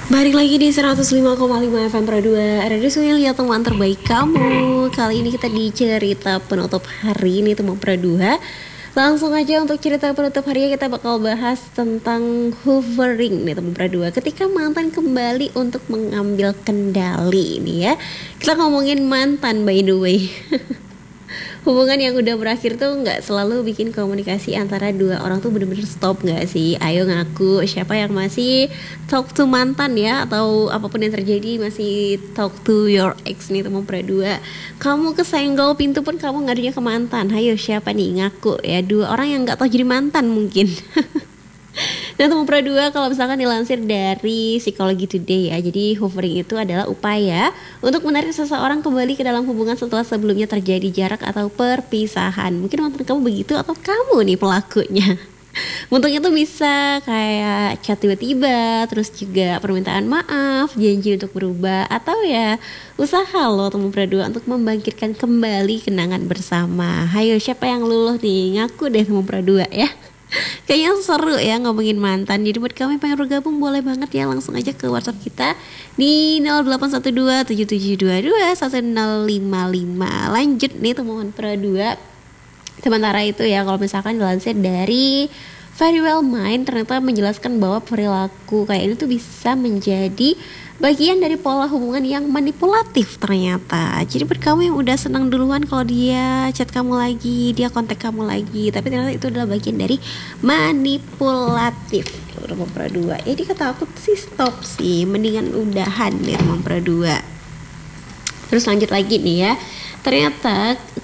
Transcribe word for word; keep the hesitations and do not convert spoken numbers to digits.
Balik lagi di seratus lima koma lima F M Pro dua Radio Suil, ya teman terbaik kamu. Kali ini kita di cerita penutup hari ini teman Pro dua. Langsung aja untuk cerita penutup harinya kita bakal bahas tentang hovering nih teman Pro dua. Ketika mantan kembali untuk mengambil kendali nih ya. Kita ngomongin mantan by the way. Hubungan yang udah berakhir tuh nggak selalu bikin komunikasi antara dua orang tuh bener-bener stop nggak sih? Ayo ngaku siapa yang masih talk to mantan ya, atau apapun yang terjadi masih talk to your ex nih teman Pro dua. Kamu kesenggol pintu pun kamu ngadunya ke mantan. Ayo siapa nih ngaku ya, dua orang yang nggak tahu jadi mantan mungkin. Nah teman Pro dua, kalau misalkan dilansir dari Psikologi Today ya, jadi hovering itu adalah upaya untuk menarik seseorang kembali ke dalam hubungan setelah sebelumnya terjadi jarak atau perpisahan. Mungkin mantan kamu begitu atau kamu nih pelakunya. Untuk itu bisa kayak chat tiba-tiba, terus juga permintaan maaf, janji untuk berubah, atau ya usaha lo teman Pro dua untuk membangkitkan kembali kenangan bersama. Hayo siapa yang luluh nih, ngaku deh teman Pro dua ya. Kayaknya seru ya ngomongin mantan. Jadi buat kamu yang pengen bergabung boleh banget ya, langsung aja ke WhatsApp kita di nol delapan satu dua tujuh tujuh dua dua satu nol lima lima. Lanjut nih teman Pro dua. Sementara itu ya, kalau misalkan dilansir dari Very Well Mind, ternyata menjelaskan bahwa perilaku kayak ini tuh bisa menjadi bagian dari pola hubungan yang manipulatif ternyata. Jadi buat kamu yang udah senang duluan kalau dia chat kamu lagi, dia kontak kamu lagi, tapi ternyata itu adalah bagian dari manipulatif. Teman Pro dua. Jadi kata aku sih stop sih, mendingan udahan deh teman Pro dua. Terus lanjut lagi nih ya. Ternyata